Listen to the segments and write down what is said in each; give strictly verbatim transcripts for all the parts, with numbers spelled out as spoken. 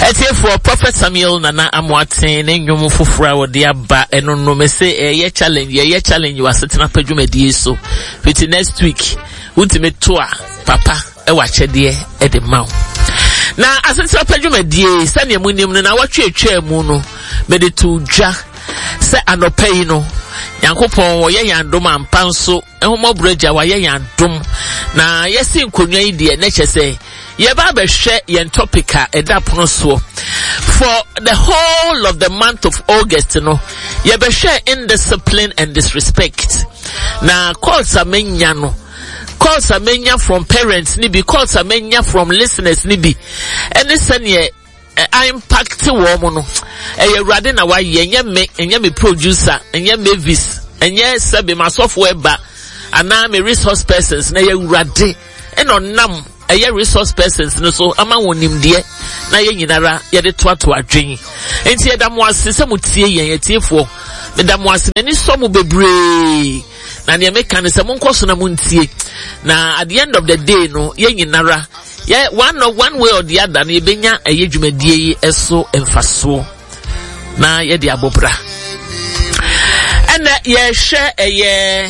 Etiye for Prophet Samuel Nana Amoaten ne nnwom fofora wo de aba eno no me say eh challenge ye challenge was setting up adwumadi so with next week ultimate tour papa e wa chede e de maw na asese up adwumadi se ne munim no na watwe atwa mu no me de to dwa se anopai no Yankopon wo ye yandom ampa nso ehoma buraja wa ye yandom na yesi nkonwa yi de na kyese ye ba be hwe ye topica eda pono so for the whole of the month of August no ye be hwe indiscipline and disrespect na calls amenya no calls amenya from parents ni be calls amenya from listeners ni be any sene I impact wo no eh urade na wa ye enye me enye me producer enye Mavis enye sebe masofu eba ana me resource persons na ye urade eno nam eye resource persons no so ama wonim de na ye nyinara ye de to ato adwen enti edam wase se mutie yen yetiefo medam wase ni so mu bebre na ne meka ne se monkoso na muntie na at the end of the day no ye nyinara yeah, one or one way or the other, ni benya eye dwumadie yi eso emfaso na ye de abobra. And ye share eye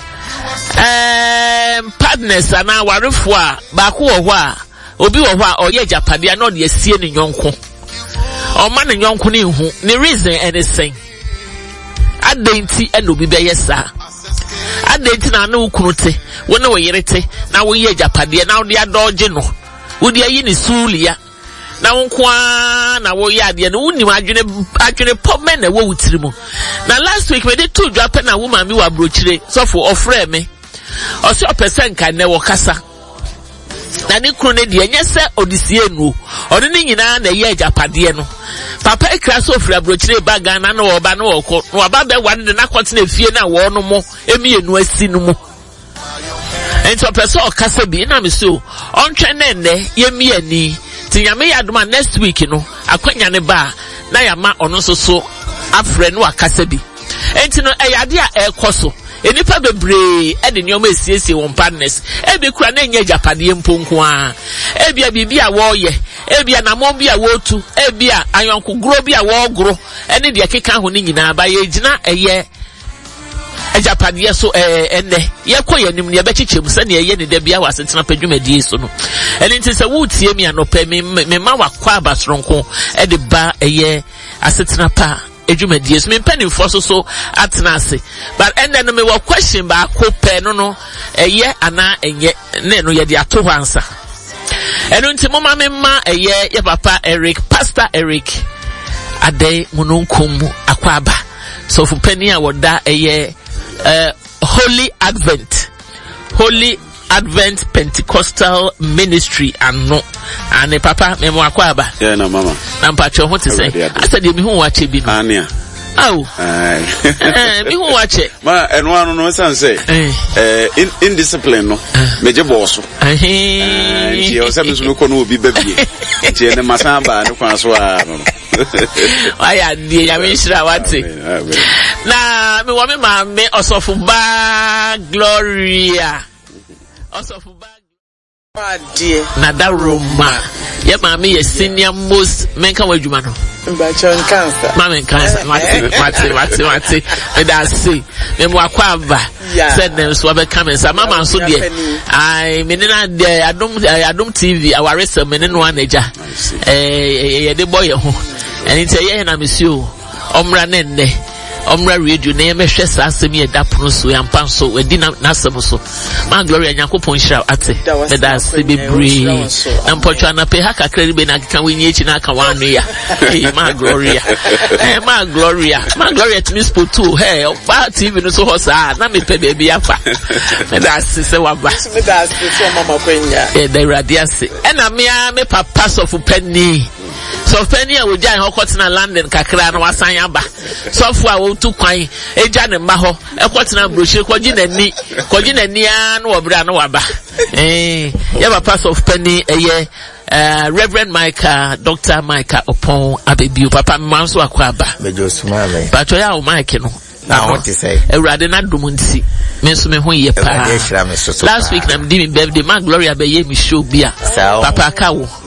um partners ana warefo a ba ko wo ho a obi wo ho a oye japade na de asie ne nyonko. O ma ne nyonko ne hu. The reason anything. Adenti and obi be yesa. Adenti na na ukunote, wo na wo yerete, na wo ye japade na wo de adogye no. Udi ayi ni sulia na wonkwa na wo ya de no unim adwene adwene pome na wo wutirimu na last week we dey to dwape na wo mami wa brochire so for ofre me o se opesen kan ne wo kasa na ne kru ne de enye se odisie nu o ne nyina na ye japade no papa ekra so ofra brochire baga na na wo ba na wo ko wo ba be wan de na kwot na fie na wo no mo emienu asi no mo ento person okasa bi na me so ontwe na ne yemi ani ti nyame yadoma next week no akwanya ne ba na yama ono so so afre no akasa bi enti no eyade a ekoso enipa bebre e de nyoma esiesie won partners e bi kura na nya japade mponko a e bia bibi a wo ye e bia na mo bia wo tu e bia ayonko gro bia wo gro ene de keka ho ni nyina ba ye gina eye Japade so eh enne ye koye nim ne be chichem se ne ye ne da bia wasetena padwumadi so no ene nti se wo tie mi anopa me me ma wakwa abasronko e de ba eye asetena pa adwumadi so me mpani fo so so atena ase but enne no me wa question ba ko pe no no eye ana enye ne no ye de ato hwansa ene nti mo ma me ma eye ye papa Eric Pastor Eric ade mununkum akwa aba so fu pani a woda eye Uh, Holy Advent, Holy Advent Pentecostal Ministry, and no, and the papa me mo akwa ba. Yeah, no, mama. Na mpacho ho te say. I said me hu wache bi no. Ania. Aw. Eh, me hu wache. Ma eno anu no san say. Eh, in indiscipline no. Meje boss. Eh. Eh, she o say me so me ko no obi ba bi. Ti ene masamba no kwan so a no. Aya die ya me shira wate. Na me wa me ma me osofu ba Gloria. Osofu ba dear. Na da Roma. Ye ma me ye senior most menka wadwuma no. Mbachon cancer. Mama cancer. Mate mate mate mate. Me da say me mo akwa aba. Said them so be come say mama so there. I me na there adom adom T V our rest me no anaja. Eh ye de boy ho. And it's a year na monsieur omra nenne omra radio na me hwe sa asemi e da pono so yampa so wedi na asem so ma Gloria Yakopon hira ate me da se bebre na mpotwa na pe haka kredi be na kan wenye echi na aka wanu ya eh ma Gloria eh ma Gloria ma Gloria to miss poto hey ba T V no so ho sa na me pe baby afa me da se se wa ba me da se so mama kwenya eh da radio se e na me a me papa so fu penny so penny a wo jai ho kwotena London kakra na wasan aba so fu a wo tu kwan eja ne mma ho e kwotena brochure kwaji nani kwaji nani a na wo bra na waba eh ya papa so penny eye uh, Reverend Micah, Doctor Micah upon Abebiu papa manso akwaba bejo sumame but ya o Mike no na what to say Ewrade na dumunti me so me ho ye pa last week na me di me birthday ma Gloria be ye me show bia papa ka wo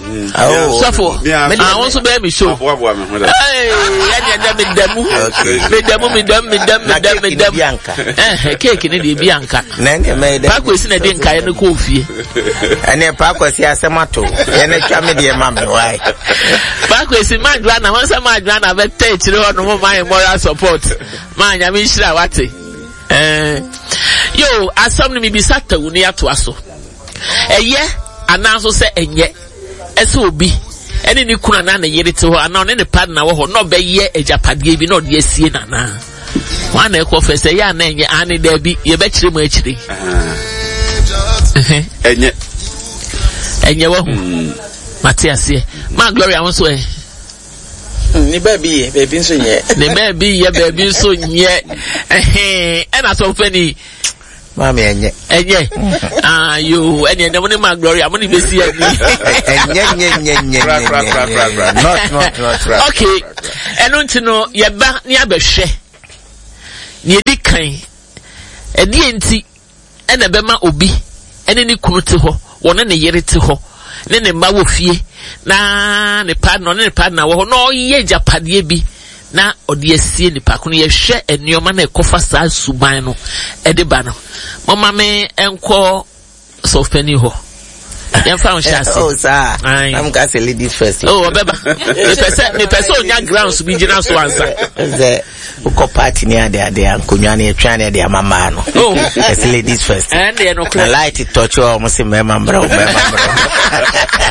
Oh, suffer. I want to be show. Hey, me demu, me demu, me demu, me demu, me demu, me demu. Bianca. Eh, cake in the Bianca. Nenge made the Paco is in a dinka and a coffee. And a Paco is a samato. And a comedy, mammy. Why? Paco is in my grandma. Once a my grandma, I take you on my moral support. Man, I wish I what eh. Yo, as some me be sat to near to us. A year, and also say, and yet, as will be. Any new kuna na yere to her, and on any partner or not be ye a Japan gave not yes, ye na. One echo for say, ya name, Annie, there be your betray much. And yet, and you won't, Matthias, my glory, I was way. Ni baby, baby, so yet. They may be your baby, so yet. And I saw Penny. Mammy, and yet, and yet, ah, you, and yet, nobody, my glory, I'm only busy. And yet, not, not, not, okay. And don't you know, you're back near the share. Near the kind, a D N T, and a Bema Obi, and any crew to her, one and a year to her, then a Mawofie, na, the partner, the partner, no, ye Japan be. Na odi sie ni pa kuno ye hwe enioma na ekofa saa suban no edeba no mama me enko so fani ho yan fa on shase oh sir I'm got say ladies first oh beba me pese me pese onya grounds bi gina so ansa ze uko party ni ade ade ankonwa na etwa na ade mama no oh it's ladies first and they no light it touch o mo se mema mbra o mema mbra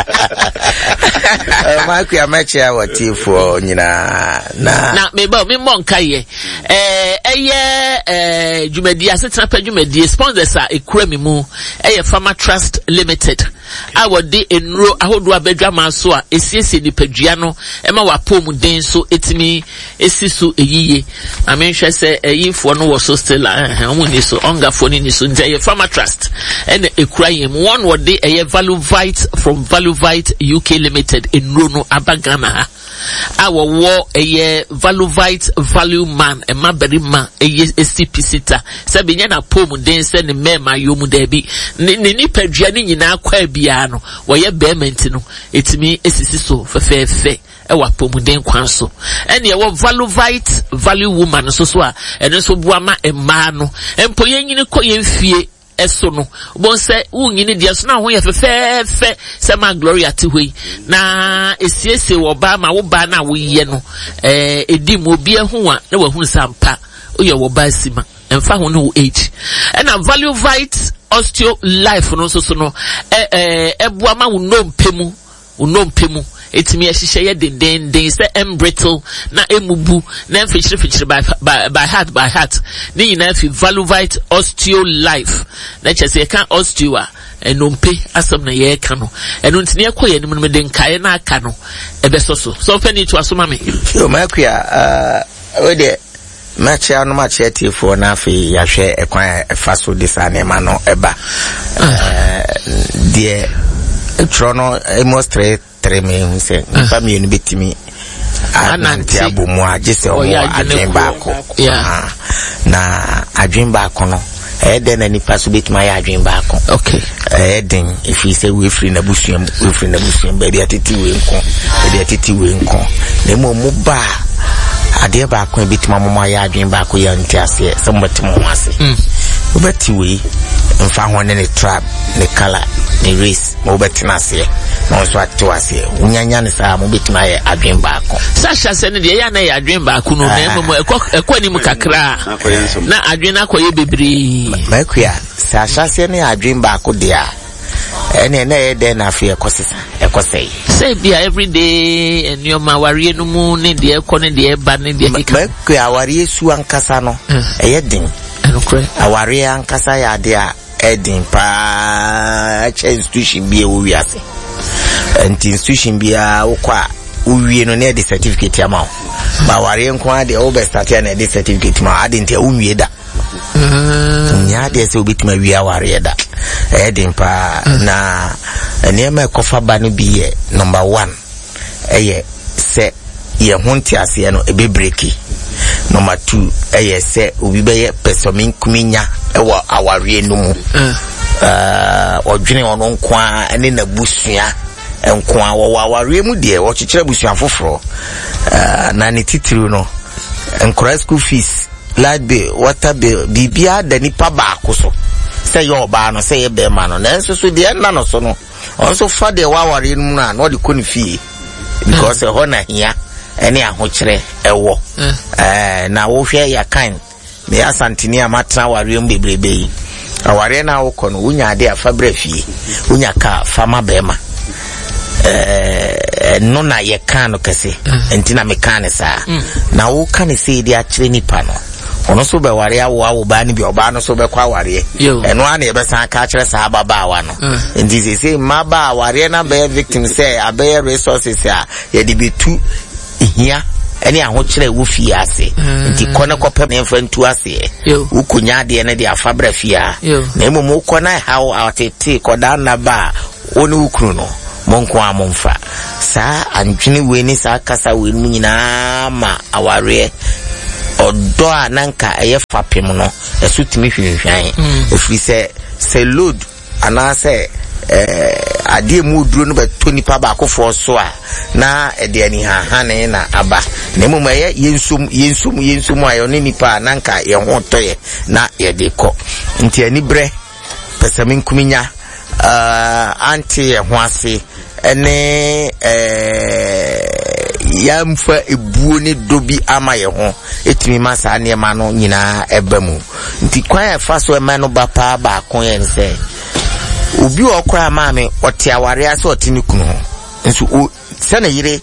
Mark ya meche awati for nyina na na me ba me monka ye eh eye eh dwumadi asetena pa dwumadi sponsors a ekura me mu eye Farmer Trust Limited awode enro ahodo abedwa maso a esiesie nipadua no e ma wapom den so etimi esisu eyiye amenhwe se eyifo no wo so still eh omuni so ongafo ni so nje Farmer Trust and ekura yem one wode eye Valuvite from Valuvite U K Limited enro no abagana awo wo eye Valuvite Value Man e maberima eye S C P sita se benya na pom den se ne mema yomu da bi ne nipadua ni nyina kwa bia no wo ye beement no etimi esisi so fefefe e wa pom den kwan so ene e wo Valuvite Value Woman so so a ene so buama e ma no empo yenyini ko yemfie eso no bon se unyini dia so na ho ye fefefe se ma Gloria ti hoi na esiesie wo ba ma wo ba na wo ye no eh edim obi ehu a na wa hu sampa o ye wo ba sima emfa ho no age and na Valuvite Osteo Life no so so no eh eh ebua ma wo no mpemu wo no mpemu etimi ehihye ye den den den se embrittle na emubu na mfichire fichire by, by by heart by heart ni nyina fi Valuvite Osteo Life na chese kan osteo a enompe asam na ye ka no eno ntini ekoye ni mu de nkae na aka no ebeso so so fani to asoma me yo makia uh we de match anu match etifo na afi yahwe ekwan efaso disane ma no eba eh de trono emostre treme se pa mi ni betimi ananti abumu agese o adwen baako na adwen baako no e de na nipa so betima ya adwen baako okay e den if you say we free na busuam we free na busuam be dia titi we nko be dia titi we nko na mo mo ba ade baako betima mo ya adwen baako ya ntiase se mo betimo wase ubati we mfa ho ne trap ne color ne race mo betina se no so atwase unyanya ne sa mo betima ye adwen baako sasha se ne de ya na ye adwen baako no na mo ekọ ni mu kakra na adwen akoye bebre makuya sasha se ne adwen baako de a ene na ye de na afi ekosesa ekosei say bia every day and your mawari no mu ne de ekọ ne de ba ne de makuya awari esu ankasa no eye din enokre awari ankasa ya de a edin pa institution bi e wo wiase anti institution bi a wokwa uwie no na de certificate ama ba ware nko ade o be start na de certificate ma ade ntia uwie da nya de se obitima wi aware da edin pa na enema kofa ba no bi ye number one eye se ye hunti ase no ebe breaki number two eye se obi be ye pesomin kuminya ewa aware no mu uh odwene ono nko a ene na busua enko a wo aware mu de wo kyekyere busuan foforo na ne titiri no enkora school fees light bill water bill bibia da nipa baako so say yo ba no say be ma no nanso so de na no so no onso fa de wa aware mu na no de koni fie because ho na hia ene ahokyere ewo eh na wo hwe ya kan me asantini amatra aware mu bebrebe yi aware na wo kono wunya ade afabra fie wunya ka fama be ma eh no na ye kan no kese enti na me kan sa na wo kan se de akire nipa no ono so be ware awo awo ba ni bi oba no so be kwa ware eno ana e be san ka akire sa baba awa no enti se se ma ba ware na be victim say abe resources a ye de betu ihia ene aho kire wo fie ase nti kone kope me mfantu ase wo kunya de ne de afabra fia na emom wo kona how atete koda na ba oni ukru no monko amomfa sa anjini we ni sa kasa we mu nyina ma aware odo ananka eye fapem no esutimi hwehwan ofiri se se load ana se eh ade mu duro no beto nipa ba akofo so a na ede ani ha hane na aba na emom eye yensum yensum yensum ayo ni nipa ananka ye ho toye na ye de ko nti ani bre pesamin kuminya uh anti ho ase ene eh yamfa ebuo ne dobi ama ye ho etimi masa ne ma no nyina ebamu nti kwan afa so ema no ba pa ba kon ye nse obi okra ma me ote aware ase ote ne kunu nso se na yire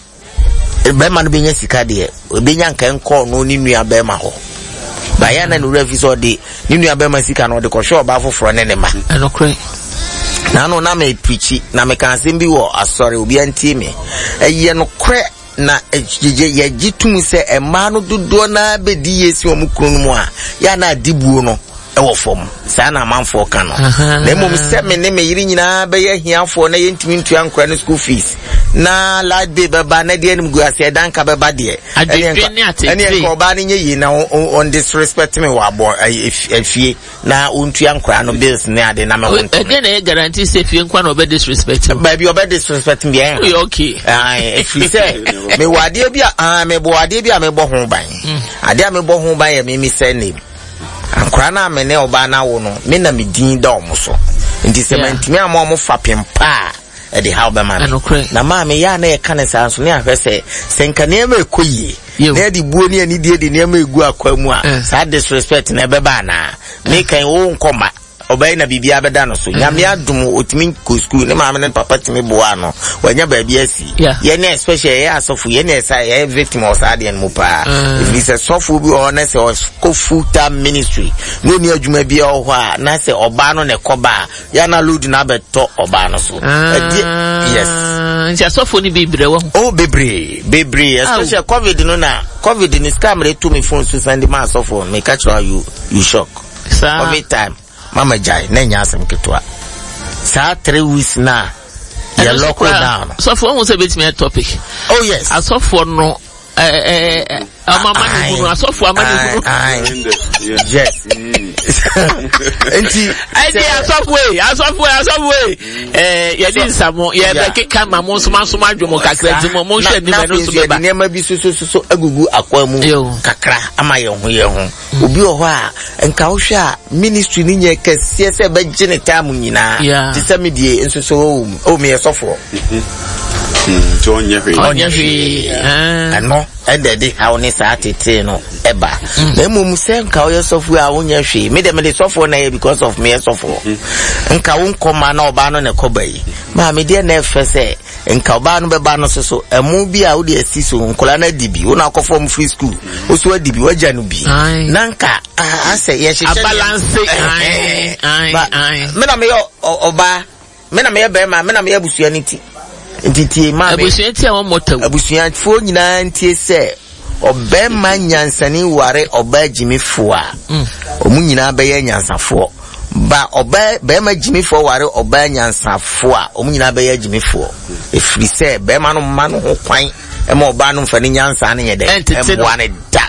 be ma no benya sika de obenya nka enko no ni nua be ma ho ba ya na no refi so de ni nua be ma sika no de ko sho ba foforo ne ne ma enokre na no na me preachi na me kan sem bi wo asori obi anti me eye no kre na ejije ye gitum se ema no dodo na bedi yesi o mukunu mu a ya na dibuo no ewo fom sa na manfo ka no na emom se me ne me yiri nyina be ye hiafo na ye ntimi ntua nkra no school fees na light bill baba na de anim gu ase dan ka baba de ene ko ba ne yi na on disrespect me wa bo afie na ontua nkra no bills ne ade na me won e de na guarantee say fie nkwa no be disrespect ba bi obe disrespect me eh okay ah if say me wade bia ah me bo wade bia me bo ho ban ade a me bo ho ban ya me mi say name ankra na me ne oba na wo no me na me din da omo so nti se mantimi ama omo fapem pa e de how be man na ma me ya na e kan sa so ne ahwe se senka ne ma ekoyie na de buo ne ani die de ne ma egu akwa mu a sa disrespect na be ba na me kan wo nkoma obey na bibia beda no so nyame adum otimi ko school ne ma me ne papa timi boa no wanya ba bia si ye ne especially ye asofu ye ne sa ye victim of sadian mu pa if is a sofu bi o na se ko full time ministry no ni adwuma bia o ho a na se oba no ne koba ya na load na beto oba no so yes nja sofu ni bibre wo oh bebre bebre especially covid no na covid ni scam re to me phone so send ma sofu me catch you you shock every time mama jai na nya asem ketwa sa three weeks na ya lock down so for almost a bit me topic oh yes aso for no eh eh mama ni gunu aso for amani gunu yes enti ai dey aso for aso for aso for eh ya din samo ya be keka mamo soma soma adwomo kakra di mo mo hwe ni me no so be ba ne ma bi so so so agugu akwa mu kakra ama ye ho ye ho obi o ho a nka wo hwe a ministry ni nye kese se be gine tamu nyina ti se me die enso so o me yesofo John Yehwe. On Yehwe. Ano, ende di how ni sa tete no eba. Na mu se nka o yesofo a wonya hwe. Me de me de sofo na because of me yesofo. Nka wo nkoma na oba no ne koba yi. Ma me de na efese nka oba no beba no so emu bi a wo de asiso nkola na dibi. Wo na akofo mu free school. Wo so adibi waja no bi. Na nka ase ye hye balance ai ai ai. Me na me oba. Me na me be ma me na me abusua niti. Ntiti ma me abusua ti awon motaw abusua fo nyina ntie se obema nyansani ware oba jimifo a omu nyina be ye nyansafo ba oba bema jimifo ware oba nyansafo a omu nyina be ye jimifo efiri se bema no ma no ho kwan e ma oba no mfa ni nyansa ne ye de e mo ane da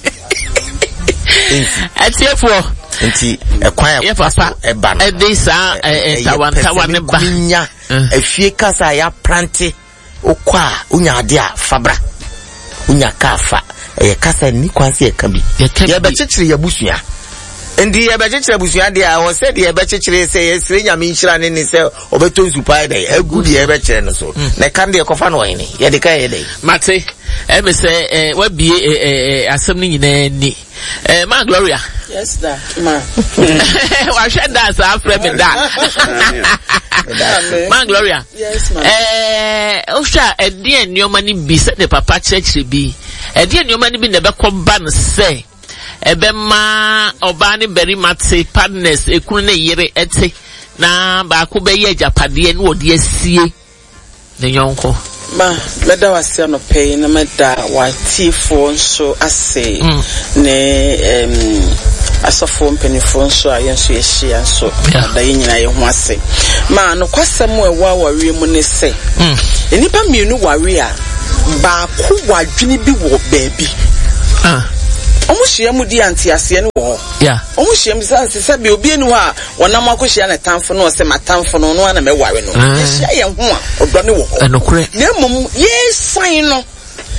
atiefo nti e kwan e papa e ba no e dey sa e tawan tawan ne ba efie kasa ya prante okwa unya ade a fabra unya ka fa e kasa ni kwanse e ka bi ye be chichire ya busua ndi ye be chichire busua de a wo se de ye be chichire se ye sire nyame nhira ne ni se obeto nsupa de agu de ye be chire no so na kan de kofa no yin ye de ka ye de mate e me se eh wa bie eh asem ni nyina ni eh ma Gloria. Yes da ma wa hwe da sa afre me da ma Gloria. Yes ma eh o sha e de enioma ni bi se de papa chechire bi e de enioma ni bi na be ko ba no se ebe ma oba ni beri mate partners ekunu na yere ete na ba ko be ye japade no odi asie ne yonko ma meda wase no pay na meda wa tifo nso ase ne em asofo mpenifo nso ayenso yehia nso da yinyina ye ho ase ma no kwasem e wa ware mu ne se enipa mienu ware a ba ko wadwene bi wo baabi ah omuhia mu di antiase ne wo yeah omuhia mu sanse se be obi enu ha wonam akohia ne tamfo no se matamfo no no ana me ware no yehia ye ho a odo ne wo enokure na mum ye san no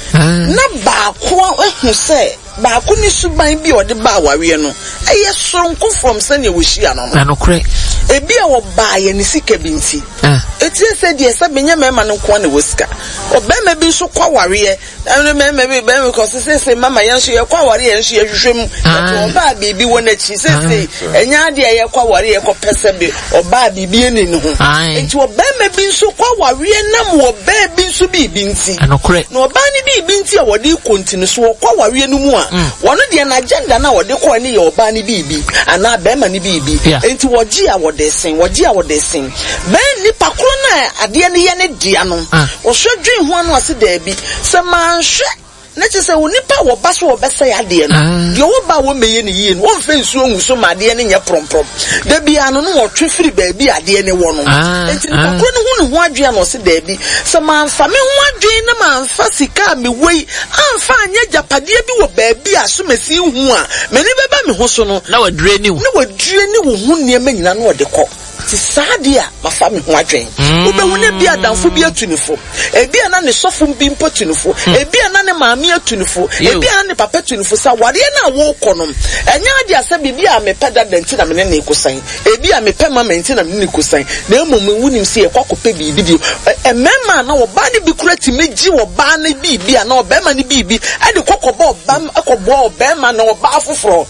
na ba ko ehu se ba ko ni suban bi ode ba ware no eye soronko from se ne wo hia no enokure ebi a wo ba ye ni sika bi nti etie se de se benya mema no ko na wo sika obema bi so kwa ware anu mema bi be ko se se mama yan so ye kwa ware yan so ye hwehwem o ba bibi wona chi se se enya de ye kwa ware ye ko pese bi o ba bibi eni ne ho enti obema bi so kwa ware na mo ba bi so bibi nti anokure no oba ni bibi nti a wode kontinu so kwa ware no mu a wono de na agenda na wode ko ni ye oba ni bibi ana bema ni bibi enti woji a wode sen woji a wode sen ben ni pakro na ade ne ye ne dia no wo hwe dwen ho anu ase da bi se man hwe na che se onipa wo ba so wo be se ade no de wo ba wo meye ne yie no wo mfe nsu onwu so ma ade ne nye promprom da bi anu no wo twe firi ba bi ade ne wo no enti pakro ne hu ne ho adwe no se da bi se man fa me ho adwe na man fa sika me wei amfa anya japade bi wo ba bi aso mesi hu a me ne beba me ho so no na wa dure ni wo na wa dure ni wo hu ne ma nyina no wo de ko ti sadia ma fa me ho adwen wo be hu ne bi adamfo bi atunifo e bi ana ne sofo bi mpo tunifo e bi ana ne maami atunifo e bi ana ne papa tunifo sa ware na wo konom enya ade asa bi bi a me peda denti na me ne ikusan e bi a me pe mama enti na me ne ikusan na emom wunim se e kwakope bi bi e mema na wo ba ne bi kurati meji wo ba ne bi bi ana wo ba ma ne bi bi e de kokobo ba akobo ba ma na wo ba afoforo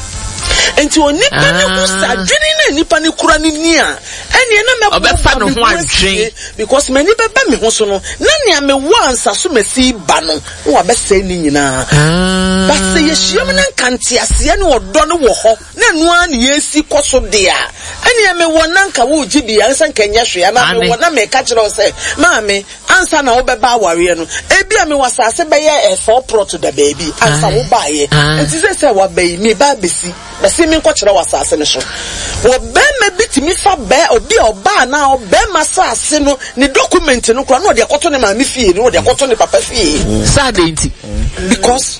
enti onipa ne ho sadwene na nipa ne kura ne ni a ene na me obefa no ho adwen because many beba me ho so no na ne me wansa so mesi ba no wa be se ni nyina ba se ye hiem na nkante ase ne odo ne wo ho na no an ye si koso de a ene me wona nka wo gibi ya nsa nka nya hwe na me wona me ka kire o se maame ansa na wo beba aware no ebi a me wasase be ye e four pro to the baby ansa wo ba ye enti se se wa be me ba besi besi mi nko kire wasase ne so wo be me bitimi fa be obi oba na obe masase no ni document no kura no de akoto ne ma mi fie no de akoto ne papa fie sad enti because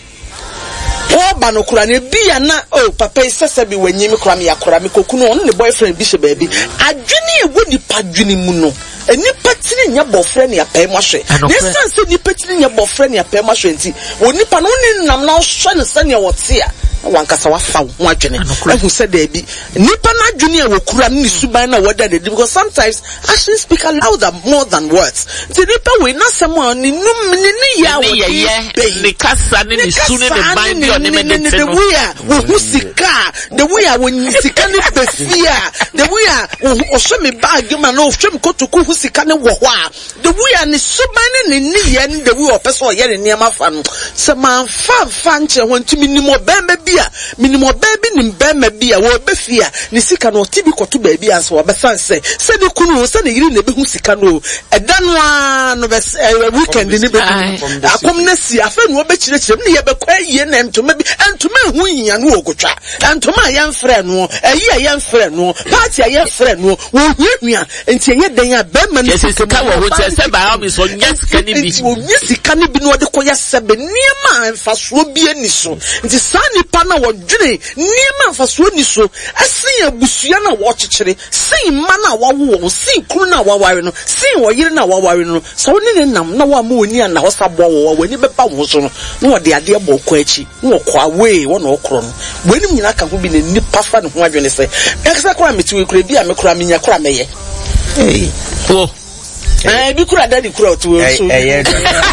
o ba no kura ne bia na oh papa isese bi wanyimi kura me yakura me kokunu on ne boyfriend bi she baby adwene ewo ni padwene mu no eni patini nya boyfriend ya pay mahwe ne sense ni patini nya boyfriend ya pay mahwe enti oni pa no ni nam na hwe ne sane wote a wankasa wafa ho adwene ehu se da bi nipa na adwene e wokura ni suban na wada de because sometimes actions speak louder more than words the nipa we na samo ni num ni ni ya wo ni kasa ni ni sunu ni ban bi oni medete no the way a wo sika the way a wo sika ni befia the way a wo so me bag ma no hwem kotoku hu sika ni wo ho a the way a ni suban ni ni ye ni the way o person ye ni niam afa no se man fa fa nche ho ntumi ni mo bembe minimo baby nim bema bia wo befia ni sika no tibi koto baby anso wo besanse se ni kunu se ni yiri na be hu sika no edanu a no be weekend ni be akom na si afa no be kire kire ni ye be kwa yie na ntoma bi ntoma hu nya no ogotwa ntoma ya mfre no eyi ya mfre no party ya mfre no wo hwehwia enti ye den ya bema ni sika wo ho se ba ha mi so nya sika ni bi wo nya sika ni bi no de koya sebe ni niema mfaso bi ani so nti saa nipa na wodwene niema mfaso ani so asen abusua na wo kyekere sen ma na wawo wo sen kru na waware no sen wo yire na waware no so ne ne nam na wa ma oni ana ho sabo wo wani beba wo so no na wode ade abo ko achi na wo kwa we wo na okro no wani nyina ka ho bi ne nipa fa ne ho adwene se ekse kora metiwe kura bi a me kura menya kora meye eh oh eh bi kura dadi kura to so eh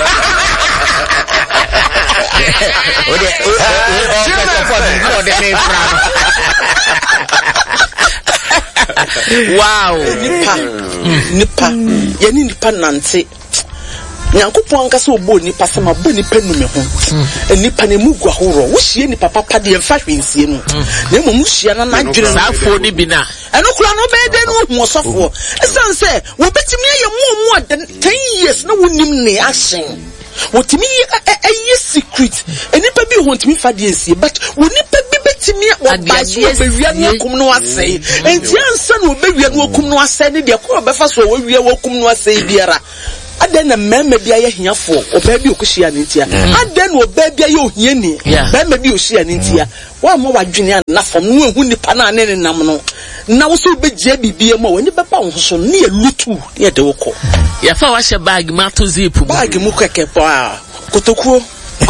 ode ode me fra wow nipa nipa yani nipa nante Nyankopon ankasa obo nipa sama bo nipa nume ho nipa ne mu gwa horo wo hie nipa papa de emfa hwensie no na mo mu hia na na dwere na afo ni bi na eno kura no be de no hu osofo esan se wo betimi ye mu mu ten years na wonim ne asen wotimi ye secret enipa bi ho ntimi fa de ensie but wonipa bi betimi wo ba so be wia no kum no asai enti ansa no be wia no kum no asai ne de ko be fa so wo wia wo kum no asai biara aden na mema bia ye hiafo oba bi okuhia ne ntia aden no oba bia ye ohia ni mema bi ohia ne ntia wa mo wadwene na fam no ehu nipa na ne nam no na wo so be gye bibie mo wani beba wo so ne ye lutu ye de woko ya fa wa she bag ma to zip bag mu keke pa kotokuo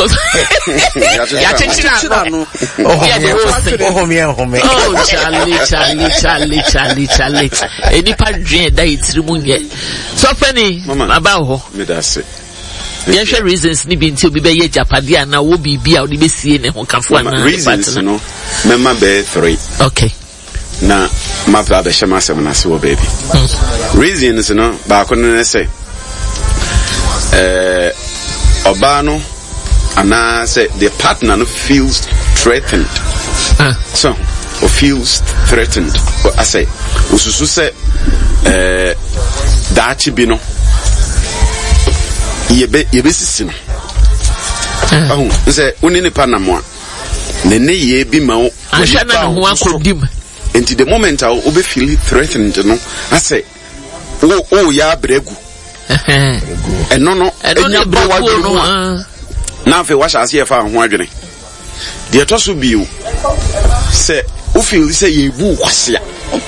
ya chichira no oh me oh me oh Charlie Charlie Charlie Charlie Charlie eni pa dwen da itirimu nye so fani aba ho me da se ye share reasons ni bi nti obi be ye japade ana wo bibia odi be sie ne ho kafo ana reasons no mema be three okay na ma fa be shema se na se wo baby reasons no ba ko ne se eh oba no and I say the partner no feels threatened. Uh. So, or feels threatened. But I say, ususu say, eh, dachi bino. Yebe yebe sisino. Oh, say uni ni partner mo. Nene yebi ma o. Ashana na huwa kodim. Until the moment I will be feel threatened, no. I say, oh oh ya bregu. Eh no no. Eh no bregu no. Na fe wa shase fa ho adwene de to so biu se o feel say ye bu kwasea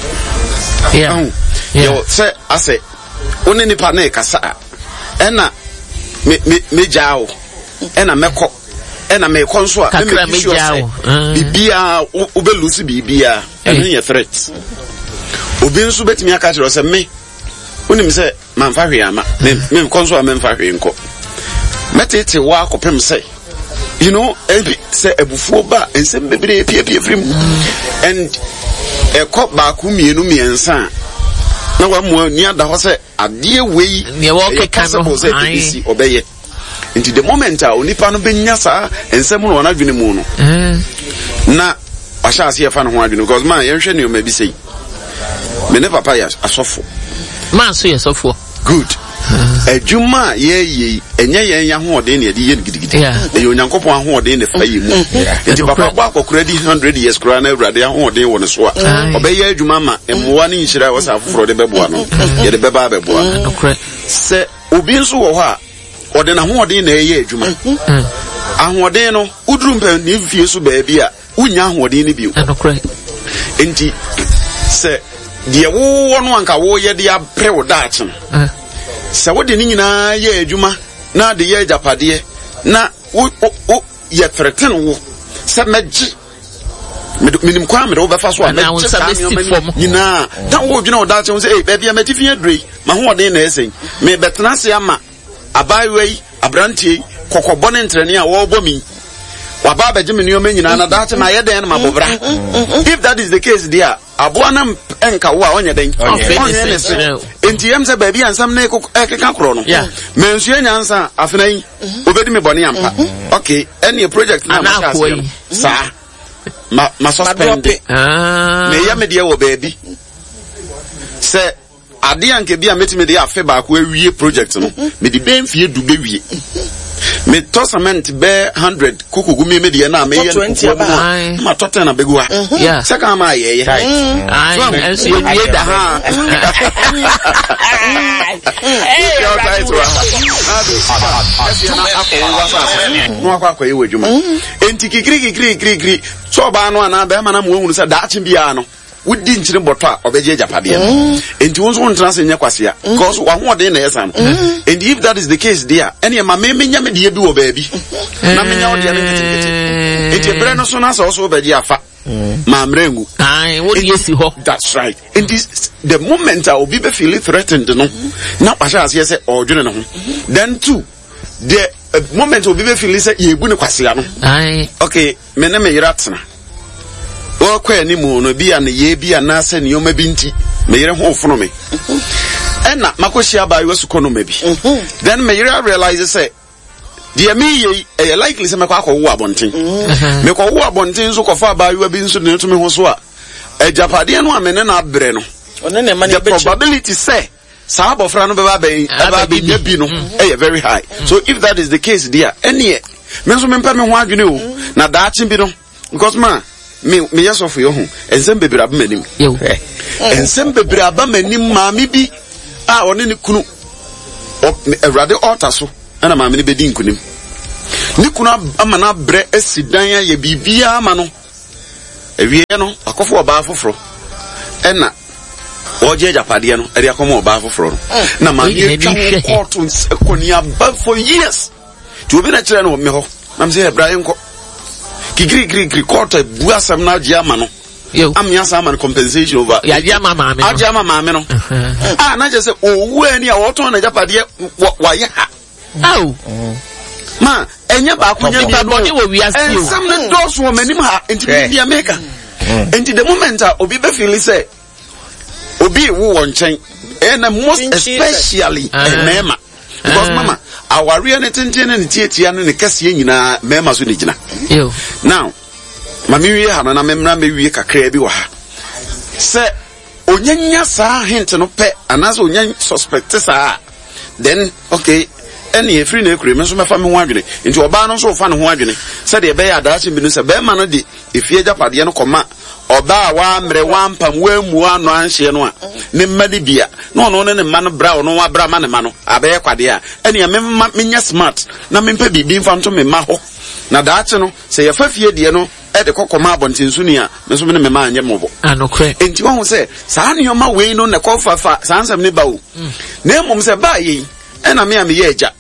yeah yo se ase oni nipa na kasa ena me me me jao ena meko ena me konso a me me jao bibia o be lusi bibia eno ye threat obi nso betimi aka kire se me oni mi se man fa hwe ama me me konso a me fa hwe nko metete wa kopem say you know ebi say ebufuo ba ensem bebre pie pie frim and e kop ba ku mienu miensa na wa mo ni ada ho say ade wei ne wo keka no ai obeye into the moment a onipa no benya sa ensem no na dwene mu no na asha ase e fa no ho adwene because man ye hwe ne o ma bi sei me ne papa ya asofo man so ye sofo good ejuma ye ye enye ye nya ho ode ne ye ye gidigidi e yo nyankopon ho ode ne fa yi mu enti papa gba akokura di one hundred years kura na awrade ho ode wo ne so a obeye ejuma ma emwa ne nhira wo sa afoforo de beboa no ye de beba beboa se obi nso wo ho a ode na ho ode na ye ejuma ahode no uduru mpa ni fie so ba bi a unya ho ode ne bi enti se de wo no anka wo ye de abre wo daache no se wo de ni nyina ye adwuma na de ye japade na wo wo ye threaten wo se meji minim kwa me do be fa so a meji sa nyina dan wo dwuna wo daache wo se eh bia me tifi adrei ma ho de na esen me betena se ama abayei abrantie kokobɔ ne ntrene a wo bɔ mi wa ba ba gimi niyo nyina na daache ma ye den ma bobra if that is the case there aboa na enka wo a onye den onye ne se enti yem se ba bi ansam na ekeka kro no mensu enyansa afenai obedi me bɔne ampa okay any project na ma chance sa ma ma suspend ah me ya me de wo ba bi se ade anke bia metime de afe ba ko awie project no me di ben fie du be wie me tossament be hundred kuku gumi me de na me ye ma totten na begua yeah saka ma ye ye ai and so you da ha eh yo tai to no akwa akwa ye wadwuma enti kikiri kikiri kikiri so ba no ana be ma na mo hunu se da achi bia no wudi nchire boto a obeje japade no enti wonso ntran se nya kwasea because wa ho de na yesa no and if that is the case there ene ma me menya me de bi wo baabi na menya wo de na ketekete enti bre no so na so so obeje afa ma mrengu ai wo de yesi ho that's right and this the moment I will be feel threatened no na pasha ase se odwene no ho then too the uh, moment will be feel say ye bu ne kwasea no ai okay me na me yiratena o kwa ni mu no bia na ye bia na se ne yoma binti me yire ho fono me ena makoshia ba yo sukono me bi then me yire realize say dia me ye e likely say me kwa akọ wo abonten me kwa wo abonten so kofa ba yo bi nso ne to me ho so a e japade no amene na abre no the probability say sa abofra no be ba be ba be nya bi no e very high so if that is the case there any me so me mpa me ho adwene o na daachi bi no because man me me yes of yo hu ensem bebira ba manim yo ensem bebira ba manim ma me bi a one ne kunu Awurade altar so ana ma me ne bedi nkunim ne kunu amana bre asidan ya bibia ama no ewie no akofo oba foforo ena oje japade no eri akomo oba foforo na ma me twa court ekoni aba for years ti obi na kire no me ho na me say Ibrahim ko kigri gri gri quarter buasam na giama no yo am yasa man compensation over ya giama ma me no giama ma me no ah na je say owu ani a woto na japade wa ye ha au ma enya ba kunya ta do ni wo wiase o some the doors wo manim ha enti bia maker enti the moment obi be feel say obi wo won chen and most especially mema because mama our real tension and tietia ne kase nyina mema so ne gina yo now mami wi ha na memra me wi kakra bi wa ha se onyanya sa hint no pe anaso onyan suspect sa then okay any free na ekure me so mefa me ho adwene nti oba no so fa ne ho adwene se de be ya daachi bi no se be ma no de efie japade no koma oba wa mre wa mpam wa mu ano anhye no a ne mmadi bia no no ne ma no bra no wa bra ma ne ma no abaye kwade a ene me menya smart na me mpa bibi mfa nto me ma ho na daachi no se ye fa fie de no e de kokoma abontensu ni a me so me ne me ma anye mobo anokwe enti wo se saa ne yoma we no ne kofa fa saa nsem ne ba wo na mum se ba yi ena me a me ye agya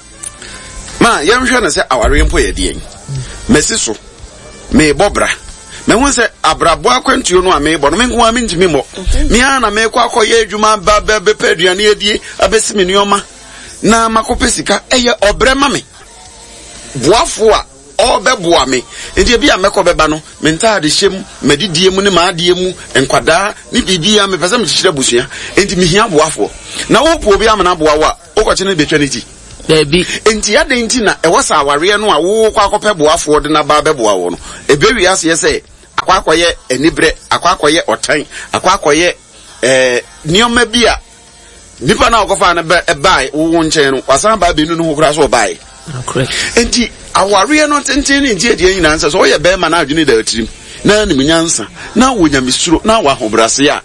ma ye nhwe na se aware mpo ye de yen mesi so me bobra me won se abrabo akwantuo no a me bo no me nko a me ntimi mo me ana me kwa akoye adwuma ba ba be paduane adie abesimi nioma na makopesika eye obrema me boafo a obeboa me enti bia mekọ beba no me ntaade hyem madidie mu ne maadie mu enkwada ni bibia me pese me kyire busua enti me hia boafo na wo po bia me na boa wa okoche ne betwa ne ti Baby enti ya de enti na e wasa aware no a wo kwa akọpẹ boafo de na ba beboa wo no ebewi ase ye se akwa akoye enibre akwa akoye otan akwa akoye eh nioma bia nipa na okofa na e bai wo nchen no wasan ba be nu no kura so bai okay enti aware no tenten enti e de nyina nsa so ye be ma na adwene da atirim na ni munyansa na wo nyamesuro na wa hobrase ya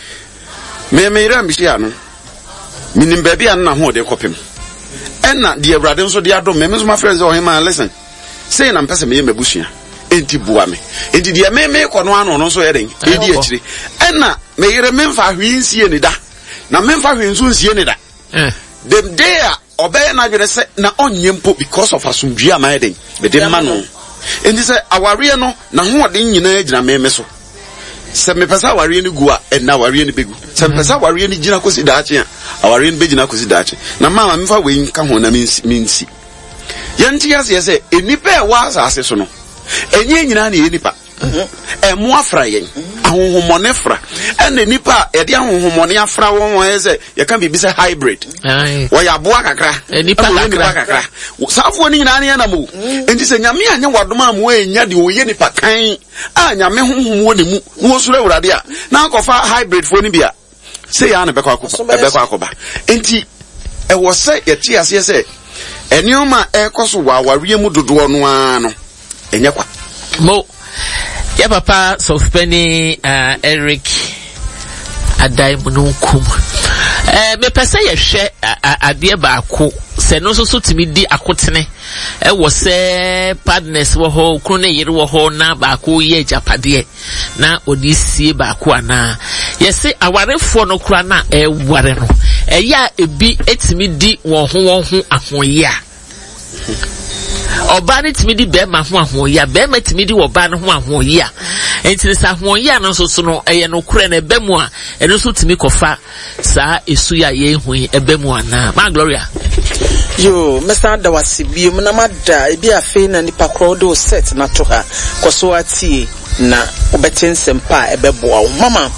me me ira mbi ya no minim ba bia na ho de kopem ena de Awurade nso de adom me me so ma friends o hima listen say na mpese me ye mabusua enti bua me enti de me me ko no ano no so ye den e di akire ena me yire me mfa hwe nsie ni da na me mfa hwe nso nsie ni da eh dem there obey na dwere se na onyempo because of asumdua ma ye den be de ma no enti se aware no na ho de nyina agina me me so se me pesa aware ni gu a ena aware ni begu se me pesa aware ni gina kosi daache a aware ni begina kosi daache na mama me fa we nka ho na minsi minsi yanti yase yase enipa e wa asase so no enye nyina na enipa emu afra yen ahohomone fra ene nipa e de ahohomone afra won won ese ye kan bibi se hybrid wo ya boa kakra enipa kakra safo ni nyina na mo enti se nyame anya wadom am wo enya de wo ye nipa kan a nyame honhom wo ne mu wo sura Awurade a na akofa hybrid fo ni bia se ya na bekwa akoba bekwa akoba enti e wo se ye ti ase se enioma ekoso wa warie mu dodo no ano enye kwa mo ya papa sofpeni uh, Eric adai mununkum eh me pese ye hwe ade baako se no so so timi di akotene e wo se partners wo ho kru ne yire wo ho na baako ye japade na odi sie baako ana ye se awarefo no kra na e ware no e ya ebi etimi di wo ho wo ho ahoye a oba ne timi di be ma ho ahoye a be ma timi di wo ba ne ho ahoye a enti sa ahoye no so so no e ye no kra na be mu a e no so timi kofa sa esu ya ye hu e be mu ana ma Gloria yo Mister Dawasibi mu na mada e bi afi na nipa kro do set na to ha koso ati na obetin sempa e be boa wo mama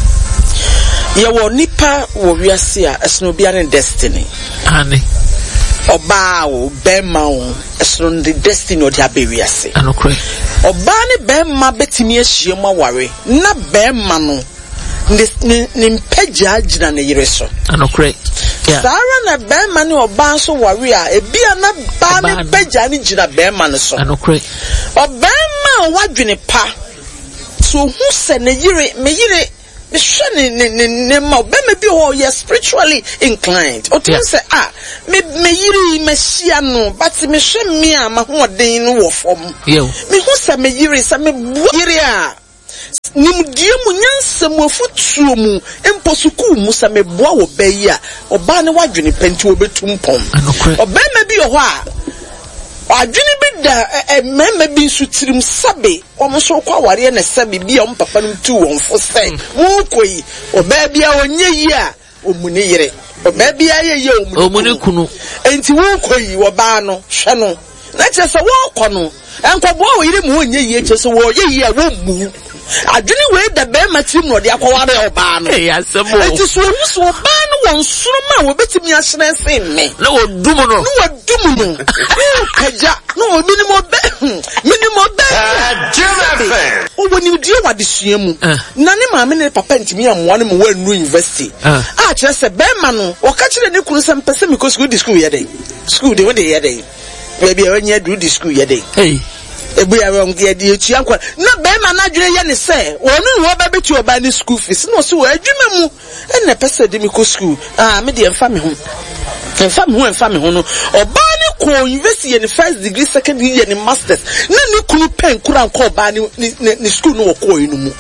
ye wo nipa wo wiase a esno bia ne destiny ani oba wo bema wo esno the destiny o dia be wiase anokre oba ne bema betimi ahie mu aware na bema no ni ni mpagya agina ne yire so anokre yeah sara na bema ne oba so ware a ebia na ba ne pagya ne gina bema ne so anokre obema wadwene pa so hu se ne yire me yire me hwe ne ne ne ma obema bi ho ye spiritually inclined o tun say ah me me yire me hia no but me hwe me a ma ho den no wo fom me hu se me yire se me yire a nimdie mu nyansem afutuo mu emposuku mu sa meboa wo bayi a oba ne wadwene penti obetum pom oba ma bi ho a adwene bi da emema bi nsutirim sabe omso kwa ware na sabe bi a papa no tu won fo sai mu koyi oba bi a onye yi a omune yire oba bi a ye ye omune kunu enti wo koyi wo ba no hwe no na chese wo kɔ no enkobo wo yire mu onye yi chese wo ye yi a wo mu adwene we da be matim no de akwaware oba no eh asemo enti so wu so oba no won suruma wo betimi ahyena sen me na wo dumu no no wo dumu no kaja no minimo be minimo be o woni die wade sua mu na ne maame ne papa ntimi amwa ne mo wa nu university a kire se be ma no o ka kire ne kunu se mpese mi ko school di school ye dey school dey we dey ye dey we be anya do di school ye dey hey ebu ya won ge di etua kwa na be ma na dwere ye ne se wonu wo ba betu oba ni school fees no so adwuma mu enne pese de mi ko school ah me de emfa me ho emfa me ho emfa me ho no oba ni ko university ye ni first degree second degree ye ni masters na ni kunu pen kura nko oba ni ni school no wo ko inu mu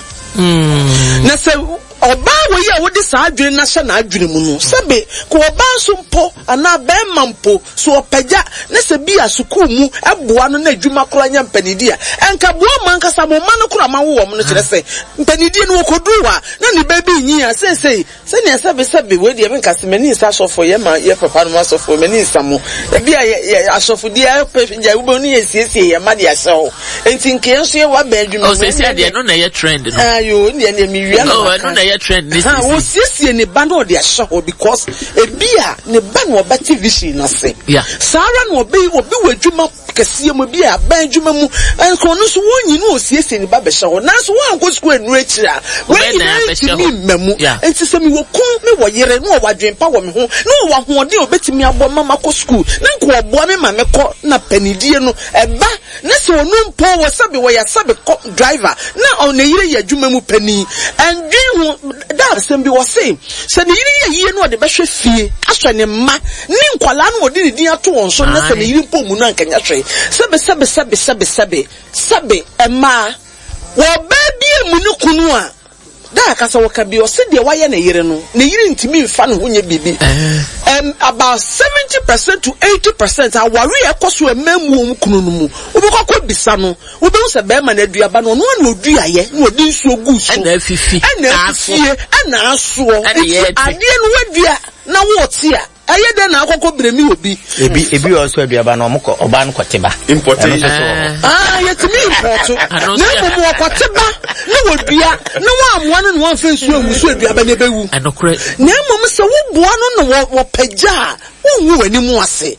mm na se oba wo ye wo de sa adwene na hye na adwene mu no sebe ko oba so mpo ana be mampo so opagya na se bi asuku mu eboa no na adwuma kora nya mpanidi a enka boa man kasa mo man kora man wo mo no kire se mpanidi no koduwa na ni ba bi nyi a se se se ne sebe sebe we de menka se mani sa sofo ye ma ye papa no sofo mani samo e bi a asofo di a ja wo ni esiesie ye ma de aso enti nke nso ye wa ba adwuma o se se de no na ye trend no ayo ne ne mi wi no no na ye trend this ah o siesie ne ba no de aso because e bi a ne ba no ba T V C na se yeah sara no obi obi wadwuma kese mu bi a ban dwuma mu enko no so wonyi no osiesie ne ba be hye ho na so wan ko school enu akira we na ti memu enti se mi wo kun me wo yere no wadwen pa wo me ho no wo hoode obetimi abo mama ko school na nko obo me ma me ko na panidie no eba na se onu mpo wo sabe wo ya sabe driver na on yire ya dwuma mu pani andwen ho da sem bi wo se se ne yire ya yie no de be hwe fie asọ ne ma ni nkwala no odi din ato won so na se ne yiri mpo mu na nkanya hwe sebe sebe sebe sebe sebe sebe ema wo ba bi mu ne kunu a da ka se wo ka bi o se de wa ye ne yire no ne yiri ntimi mfa no honye bibi um about seventy percent to eighty percent awari ekoso ememu om kunu no mu obekọ bisa no obehu se be ma na aduaba no no na oduaye na odi nsu ogu so na afifi na afie na aso ade no wadua na wo tie aye de na akoko bremi obi ebi ebi also aduaba na omko oba no kwoteba importation ah yetimi import na mo mo kwoteba na wodua na wa amoa no no amfa nsu amusu aduaba na bewu anokre na mom se wo boa no no wo pagya wo wu ani mu ase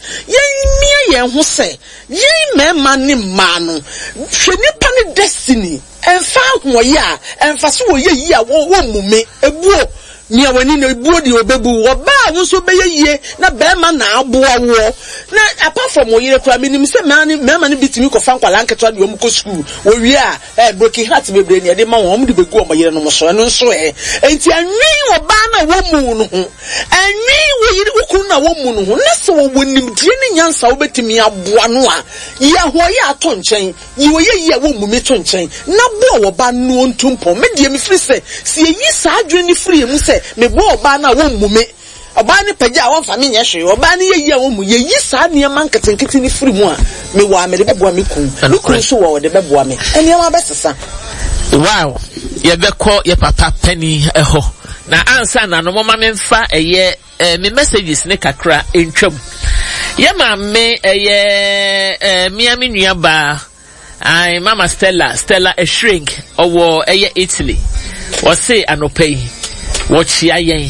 yen mie yen ho se yen mema ne ma no hwe nipa ne destiny enfa hoye a enfa so wo ye yi a wo wo mume ebuo nia wani na buo di obebu oba wonso beye yie na bema na aboa wo na apart from oyire kura minim se mani mema ne bitimi ko fan kwala nketo de omko school wo wi a eh broken heart bebre ne de ma won de begu omayire no so no so eh enti anwi oba na wo mu no ho anwi wo yire ukun na wo mu no ho na se wo wonim die ne nyansa wo betimi aboa no a ye ho ye ato nchen ye wo ye ye wo mu me to nchen na bo wo ba no ntumpo me de me free se se yi sa adwene ni free mu se me bo oba na wo mu me oba ni pagya won fa me nye hwe oba ni ye ye wo mu ye yi sa ne man ketenkete ni free mu a me wa me de beboa me kun me kun so wo de beboa me eni ma besesa. Wow, ye beko ye papa penny eho na ansa na no mama me mfa eye me messages ne kakra entwam ye ma me eye eh miami nuaba ai mama Stella Stella a shrink owo eye Italy o say anopai wo chia yen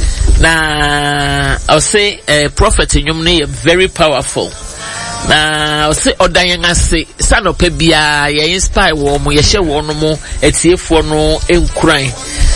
na I say uh, prophet nyum ne very powerful na I say odan ase sanope bia ye inspire wo mo ye hye wo no mo etiefo no enkuran